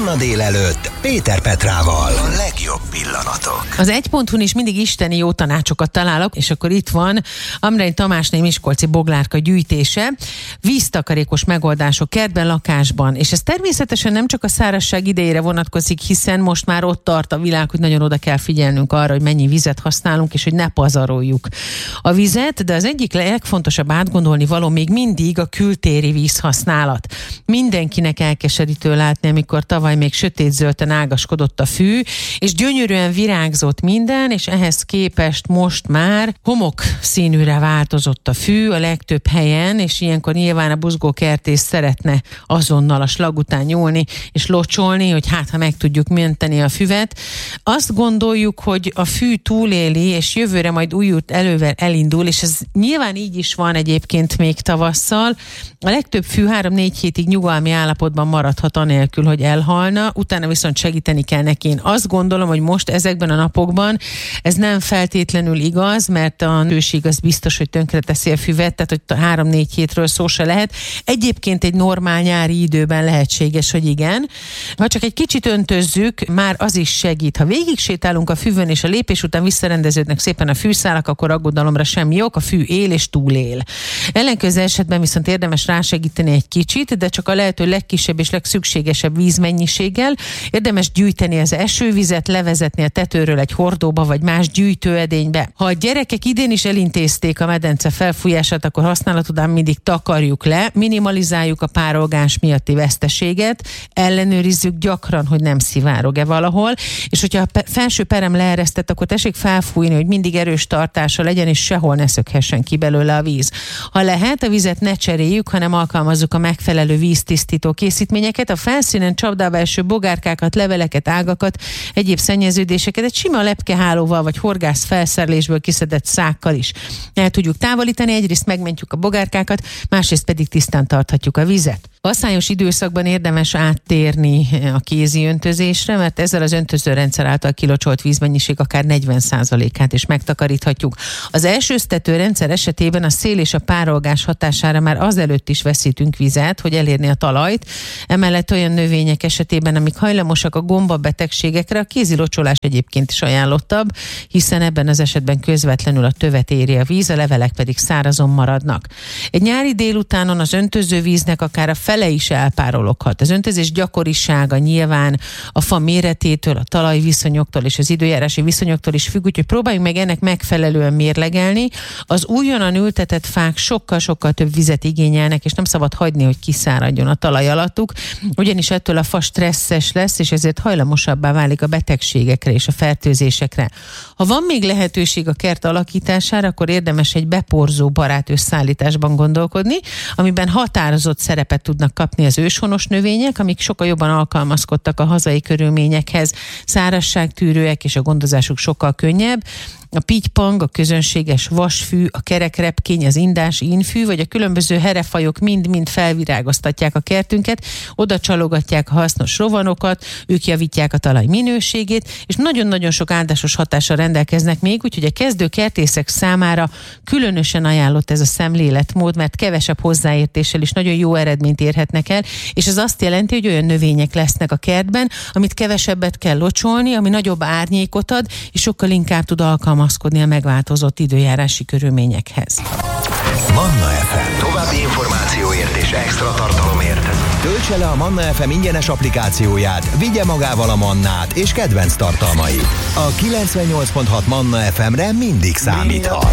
Manna délelőtt Péter Petrával. A legjobb pillanatok. Az 1.hu-n is mindig isteni jó tanácsokat találok, és akkor itt van Amrein Tamásné miskolci boglárka gyűjtése, víztakarékos megoldások kertben, lakásban, és ez természetesen nem csak a szárazság idejére vonatkozik, hiszen most már ott tart a világ, hogy nagyon oda kell figyelnünk arra, hogy mennyi vizet használunk, és hogy ne pazaroljuk a vizet, de az egyik legfontosabb átgondolni való még mindig a kültéri vízhasználat. Mindenkinek elkeserítő látni, amikor tavaly még sötétzöldten ágaskodott a fű, és gyönyörűen virágzott minden, és ehhez képest most már homok színűre változott a fű a legtöbb helyen, és ilyenkor nyilván a buzgókertész szeretne azonnal a slag után nyúlni és locsolni, hogy ha meg tudjuk menteni a füvet. Azt gondoljuk, hogy a fű túléli, és jövőre majd újult elővel elindul, és ez nyilván így is van egyébként még tavasszal. A legtöbb fű 3-4 hétig nyugalmi állapotban maradhat anélkül, hogy elhalna, utána viszont segíteni kell neki. Én azt gondolom, hogy most ezekben a napokban ez nem feltétlenül igaz, mert a hőség az biztos, hogy tönkreteszi a füvet, tehát hogy 3-4 hétről szó se lehet. Egyébként egy normál nyári időben lehetséges, hogy igen. Ha csak egy kicsit öntözzük, már az is segít. Ha végig sétálunk a füvön, és a lépés után visszarendeződnek szépen a fűszálak, akkor aggodalomra semmi ok, a fű él és túlél. Ellenkező esetben viszont érdemes rásegíteni egy kicsit, de csak a lehető legkisebb és legszükségesebb vízmennyiséggel. Érdemes gyűjteni az esővizet, levezetni a tetőről egy hordóba vagy más gyűjtőedénybe. Ha a gyerekek idén is elintézték a medence felfújását, akkor használat után mindig takarjuk le, minimalizáljuk a párolgás miatti veszteséget, ellenőrizzük gyakran, hogy nem szivárog-e valahol, és hogyha a felső perem leeresztett, akkor tessék felfújni, hogy mindig erős tartása legyen, és sehol ne szökhessen ki belőle a víz. Ha lehet, a vizet ne cseréljük, hanem alkalmazzuk a megfelelő víztisztító készítményeket, a felszínen csapdába eső bogárkákat, leveleket, ágakat, egyéb szennyeződéseket egy sima lepkehálóval vagy horgász felszerelésből kiszedett szákkal is el tudjuk távolítani, egyrészt megmentjük a bogárkákat, másrészt pedig tisztán tarthatjuk a vizet. Asszályos időszakban érdemes áttérni a kézi öntözésre, mert ezzel az öntözőrendszer által kilocsolt vízmennyiség akár 40%-át is megtakaríthatjuk. Az elsőztető rendszer esetében a szél és a párolgás hatására már azelőtt is veszítünk vizet, hogy elérni a talajt. Emellett olyan növények esetében, amik hajlamosak a gombabetegségekre, a kézi locsolás egyébként is ajánlottabb, hiszen ebben az esetben közvetlenül a tövet éri a víz, a levelek pedig szárazon maradnak. Egy nyári délutánon az öntözővíznek akár a fele is elpárologhat. Az öntözés gyakorisága nyilván a fa méretétől, a talajviszonyoktól és az időjárási viszonyoktól is függ, úgyhogy próbáljunk meg ennek megfelelően mérlegelni. Az újonnan ültetett fák sokkal-sokkal több vizet igényelnek, és nem szabad hagyni, hogy kiszáradjon a talaj alattuk, ugyanis ettől a fa stresszes lesz, és ezért hajlamosabbá válik a betegségekre és a fertőzésekre. Ha van még lehetőség a kert alakítására, akkor érdemes egy beporzó barát összeállításban gondolkodni, amiben határozott szerepet tudnak kapni az őshonos növények, amik sokkal jobban alkalmazkodtak a hazai körülményekhez, szárazságtűrőek, és a gondozásuk sokkal könnyebb. A pitypang, a közönséges vasfű, a kerekrepkény, az indás ínfű, vagy a különböző herefajok mind-mind felvirágoztatják a kertünket, oda csalogatják a hasznos rovanokat, ők javítják a talaj minőségét, és nagyon-nagyon sok áldásos hatással rendelkeznek még, úgyhogy a kezdő kertészek számára különösen ajánlott ez a szemléletmód, mert kevesebb hozzáértéssel is nagyon jó eredményt érhetnek el, és ez azt jelenti, hogy olyan növények lesznek a kertben, amit kevesebbet kell locsolni, ami nagyobb árnyékot ad, és sokkal inkább tud alkalmazkodni a megváltozott időjárási körülményekhez. Manna FM. További információért és extra tartalomért töltse le a Manna FM ingyenes applikációját, vigye magával a Mannát és kedvenc tartalmait. A 98.6 Manna FM-re mindig számíthat.